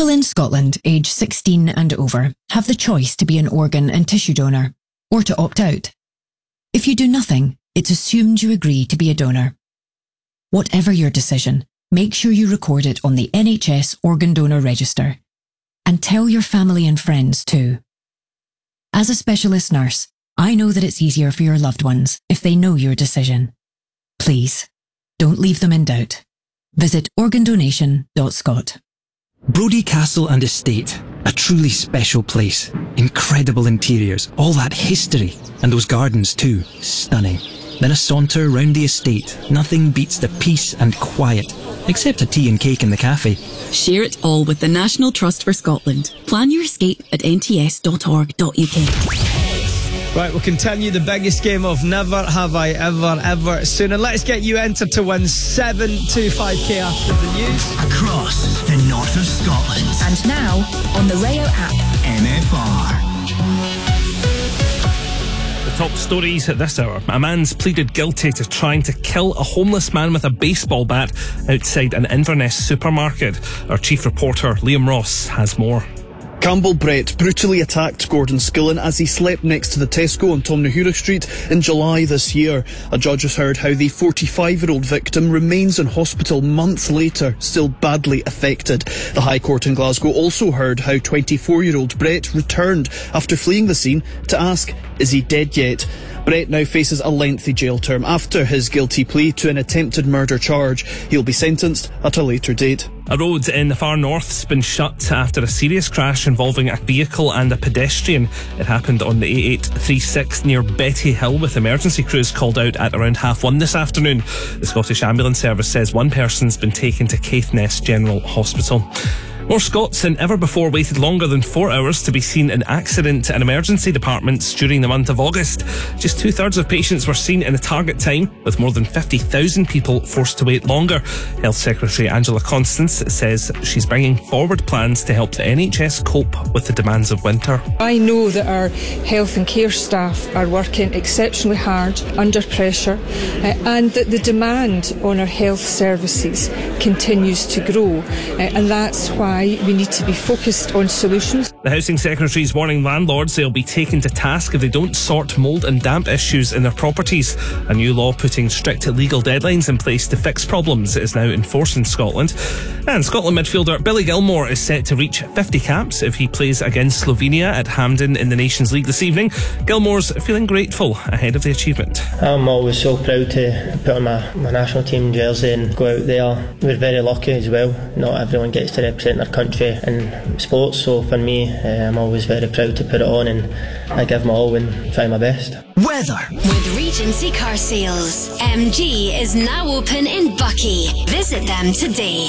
People in Scotland aged 16 and over have the choice to be an organ and tissue donor, or to opt out. If you do nothing, it's assumed you agree to be a donor. Whatever your decision, make sure you record it on the NHS Organ Donor Register. And tell your family and friends too. As a specialist nurse, I know that it's easier for your loved ones if they know your decision. Please, don't leave them in doubt. Visit organdonation.scot. Brodie Castle and Estate, a truly special place. Incredible interiors, all that history, and those gardens too, stunning. Then a saunter round the estate. Nothing beats the peace and quiet, except a tea and cake in the cafe. Share it all with the National Trust for Scotland. Plan your escape at nts.org.uk. Right, we'll continue the biggest game of Never Have I Ever soon. And let's get you entered to win 725k after the news. Across the north of Scotland. And now, on the Rayo app. NFR. Top stories at this hour. A man's pleaded guilty to trying to kill a homeless man with a baseball bat outside an Inverness supermarket. Our chief reporter Liam Ross has more. Campbell Brett brutally attacked Gordon Skillen as he slept next to the Tesco on Tom Nahura Street in July this year. A judge has heard how the 45-year-old victim remains in hospital months later, still badly affected. The High Court in Glasgow also heard how 24-year-old Brett returned after fleeing the scene to ask, is he dead yet? Brett now faces a lengthy jail term after his guilty plea to an attempted murder charge. He'll be sentenced at a later date. A road in the far north's been shut after a serious crash involving a vehicle and a pedestrian. It happened on the A836 near Betty Hill, with emergency crews called out at around 1:30 this afternoon. The Scottish Ambulance Service says one person's been taken to Caithness General Hospital. More Scots than ever before waited longer than 4 hours to be seen in accident and emergency departments during the month of August. Just 2/3 of patients were seen in a target time, with more than 50,000 people forced to wait longer. Health Secretary Angela Constance says she's bringing forward plans to help the NHS cope with the demands of winter. I know that our health and care staff are working exceptionally hard under pressure, and that the demand on our health services continues to grow, and that's why we need to be focused on solutions. The Housing Secretary is warning landlords they'll be taken to task if they don't sort mould and damp issues in their properties. A new law putting strict legal deadlines in place to fix problems is now enforced in Scotland. And Scotland midfielder Billy Gilmour is set to reach 50 caps if he plays against Slovenia at Hampden in the Nations League this evening. Gilmour's feeling grateful ahead of the achievement. I'm always so proud to put on my national team jersey and go out there. We're very lucky as well. Not everyone gets to represent their country in sports, so for me, I'm always very proud to put it on, and I give my all and try my best. Weather. With Regency Car Sales, MG is now open in Buckie. Visit them today.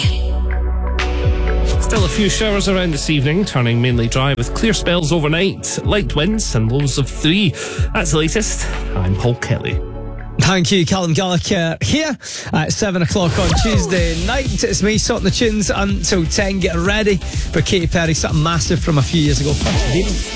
Still a few showers around this evening, turning mainly dry with clear spells overnight, light winds and lows of 3. That's the latest. I'm Paul Kelly. Thank you, Callum Gallagher, here at 7 o'clock on Tuesday night. It's me sorting the tunes until 10. Get ready for Katy Perry, something massive from a few years ago.